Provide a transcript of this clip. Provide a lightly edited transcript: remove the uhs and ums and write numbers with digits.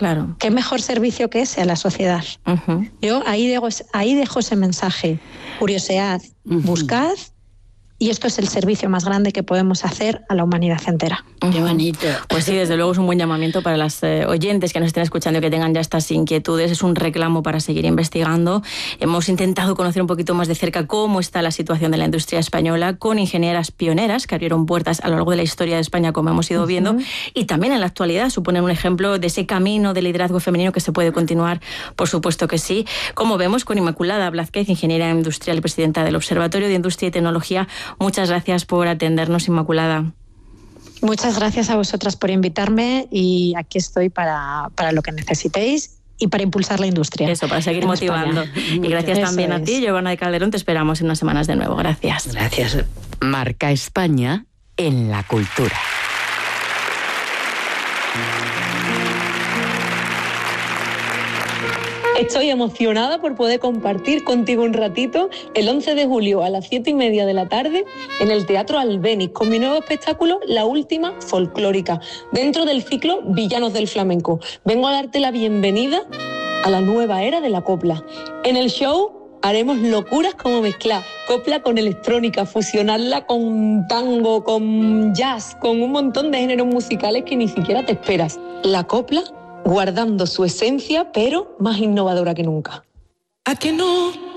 Claro. ¿Qué mejor servicio que ese a la sociedad? Uh-huh. Yo ahí dejo ese mensaje. Curiosead, buscad, y esto es el servicio más grande que podemos hacer a la humanidad entera. Qué bonito. Pues sí, desde luego es un buen llamamiento para las oyentes que nos estén escuchando y que tengan ya estas inquietudes. Es un reclamo para seguir investigando. Hemos intentado conocer un poquito más de cerca cómo está la situación de la industria española con ingenieras pioneras que abrieron puertas a lo largo de la historia de España, como hemos ido viendo, y también en la actualidad suponen un ejemplo de ese camino de liderazgo femenino que se puede continuar, por supuesto que sí. Como vemos con Inmaculada Blázquez, ingeniera industrial y presidenta del Observatorio de Industria y Tecnología. Muchas gracias por atendernos, Inmaculada. Muchas gracias a vosotras por invitarme y aquí estoy para lo que necesitéis y para impulsar la industria. Eso, para seguir motivando. Y gracias también a ti, Giovanna de Calderón. Te esperamos en unas semanas de nuevo. Gracias. Gracias. Marca España en la cultura. Estoy emocionada por poder compartir contigo un ratito el 11 de julio a las 7:30 de la tarde en el Teatro Albéniz con mi nuevo espectáculo La Última Folclórica, dentro del ciclo Villanos del Flamenco. Vengo a darte la bienvenida a la nueva era de la copla. En el show haremos locuras como mezclar copla con electrónica, fusionarla con tango, con jazz, con un montón de géneros musicales que ni siquiera te esperas. La copla guardando su esencia, pero más innovadora que nunca. ¿A que no?